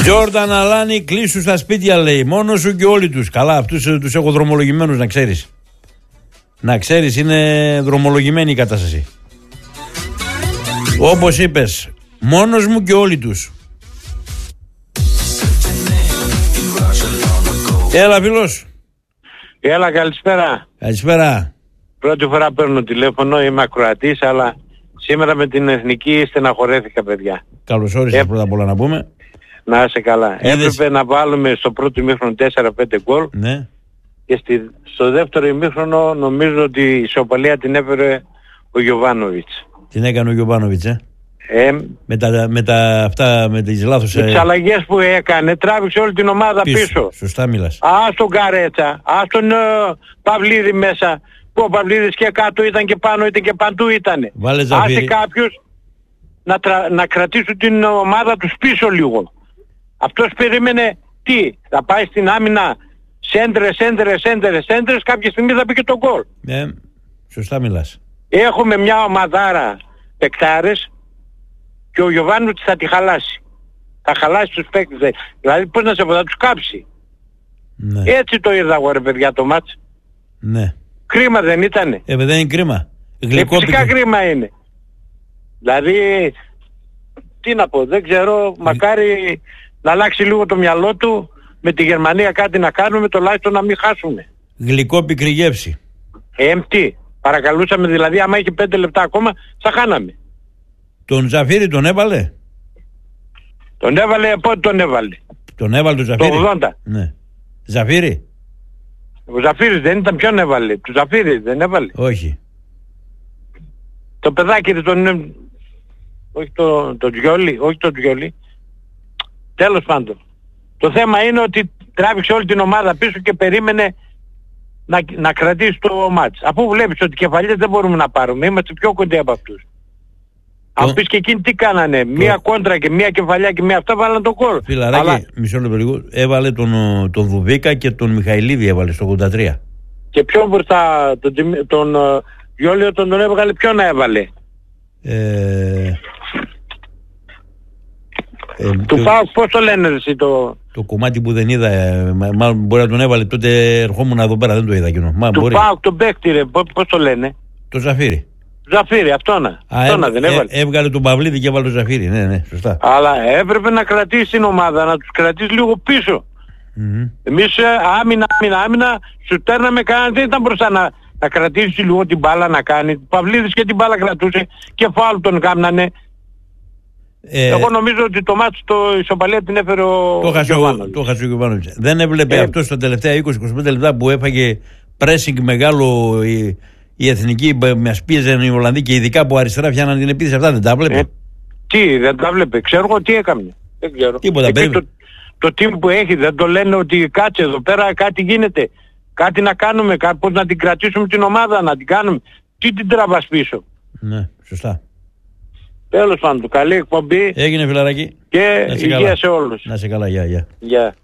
Τζόρνταν Αλάνι, κλείσου στα σπίτια, λέει. Μόνο σου και όλοι τους. Καλά, αυτούς τους έχω δρομολογημένους, να ξέρεις. Να ξέρεις, είναι δρομολογημένη η κατάσταση. Όπως είπες, μόνος μου και όλοι τους. Έλα, φίλος. Έλα, καλησπέρα. Καλησπέρα. Πρώτη φορά παίρνω τηλέφωνο, είμαι ακροατής, αλλά σήμερα με την Εθνική στεναχωρέθηκα, παιδιά. Καλώς όρισες πρώτα απ' όλα να πούμε. Να είσαι καλά. Έπρεπε να βάλουμε στο πρώτο ημίχρονο 4-5 γκολ. Ναι. Και στο δεύτερο ημίχρονο νομίζω ότι η ισοπαλία την έφερε ο Γιοβάνοβιτς. Την έκανε ο Γιοβάνοβιτς, με τις λάθος... Με τις αλλαγές που έκανε, τράβηξε όλη την ομάδα πίσω. Σωστά μιλάς. Ας τον Καρέτσα, ας τον Παυλίδη μέσα, που ο Παυλίδης και κάτω ήταν και πάνω, ήταν και παντού ήτανε. Άσε κάποιους να κρατήσουν την ομάδα τους πίσω λίγο. Αυτός περίμενε τι, θα πάει στην άμυνα, σέντρες, κάποια στιγμή θα πει και τον γκολ. Σωστά μιλάς. Έχουμε μια ομαδάρα παικτάρες και ο Γιοβάνοβιτς θα τη χαλάσει. Θα χαλάσει τους παίκτες. Δηλαδή πώς να σε πω, θα τους κάψει. Ναι. Έτσι το είδα εγώ, ρε παιδιά, το μάτς. Ναι. Κρίμα δεν ήτανε? Δεν είναι κρίμα. Φυσικά κρίμα είναι. Δηλαδή, τι να πω, δεν ξέρω, μακάρι να αλλάξει λίγο το μυαλό του, με τη Γερμανία κάτι να κάνουμε, τουλάχιστον να μην χάσουμε. Γλυκό πικρή γεύση. Τι, παρακαλούσαμε δηλαδή, άμα είχε 5 λεπτά ακόμα, θα χάναμε. Τον Ζαφύρι τον έβαλε? Τον έβαλε, πότε τον έβαλε? Τον έβαλε τον Ζαφύρι? Το 80. Ναι. Ζαφύρι? Ο Ζαφύρης δεν ήταν, ποιον έβαλε? Του Ζαφύρι δεν έβαλε? Όχι. Το παιδάκι τον... Όχι το Τζιόλι, όχι το Τζιόλι. Τέλος πάντων. Το θέμα είναι ότι τράβηξε όλη την ομάδα πίσω και περίμενε να κρατήσει το μάτς. Αφού βλέπεις ότι κεφαλιές δεν μπορούμε να πάρουμε, είμαστε πιο κοντά από αυτούς. Αν πεις και εκείνοι τι κάνανε, μία κόντρα και μία κεφαλιά και μία αυτά, βάλαν τον κόλ. Φιλαράκι, μισό λεπτό λίγο, έβαλε τον Βουβίκα και τον Μιχαηλίδη έβαλε στο 83. Και ποιον μπροστά, τον Γιόλιο τον έβγαλε, ποιον έβαλε? Του ΠΑΟΚ πώς το λένε εσύ το κομμάτι που δεν είδα, μάλλον μπορεί να τον έβαλε, τότε ερχόμουν εδώ πέρα, δεν το είδα εκείνο. Του ΠΑΟΚ τον παίκτη ρε, πώς το λένε? Το Ζαφύρι. Ζαφύρι, αυτόνα δεν έβαλε. Έβγαλε τον Παυλίδη και έβαλε τον Ζαφύρι, ναι, σωστά. Αλλά έπρεπε να κρατήσει την ομάδα, να τους κρατήσει λίγο πίσω. Εμείς άμυνα, σου τέρναμε κανένα, δεν ήταν μπροστά να κρατήσει λίγο την μπάλα να κάνει. Παυλίδης και την μπάλα κρατούσε και φάουλ τον κάμνανε. Εγώ νομίζω ότι το μάτσο το ισοπαλία την έφερε ο Γιοβάνοβιτς. Δεν έβλεπε αυτό στα τελευταία 20-25 λεπτά που έφαγε pressing μεγάλο η εθνική, μας πίεζαν οι Ολλανδοί και ειδικά από αριστερά φτιάναν την επίθεση, αυτά δεν τα βλέπε? Τι, δεν τα βλέπε, ξέρω εγώ τι έκανε. Δεν ξέρω. Τίποτα, το team που έχει δεν το λένε ότι κάτσε εδώ πέρα κάτι γίνεται. Κάτι να κάνουμε, πώς να την κρατήσουμε την ομάδα, να την κάνουμε. Τι την τραβάς πίσω? Ναι, σωστά. Τέλος πάντων, καλή εκπομπή. Έγινε φιλαράκι. Και υγεία σε όλους. Να σε καλά, γεια. Γεια.